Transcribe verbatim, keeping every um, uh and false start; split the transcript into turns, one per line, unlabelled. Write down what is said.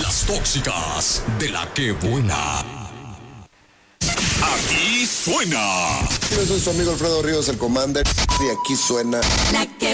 Las tóxicas de la que buena. Aquí suena.
Yo soy su amigo Alfredo Ríos, el Commander, y aquí suena
La que